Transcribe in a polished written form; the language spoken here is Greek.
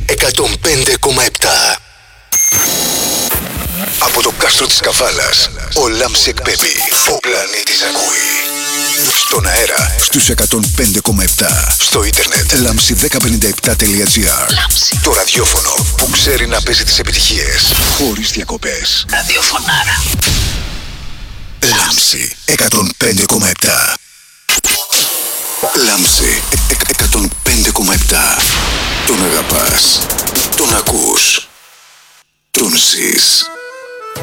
105,7. Από το κάστρο της Καβάλας, ο Λάμψη εκπέμπει. Ο πλανήτης ακούει. Στον αέρα, στους 105,7. Στο ίντερνετ, lamsi1057.gr. Το ραδιόφωνο που ξέρει να παίζει τις επιτυχίες χωρίς διακοπές. Ραδιοφωνάρα. Λάμψη 105,7. Λάμψη 105,7. Τον αγαπάς, τον ακούς, τον ζεις.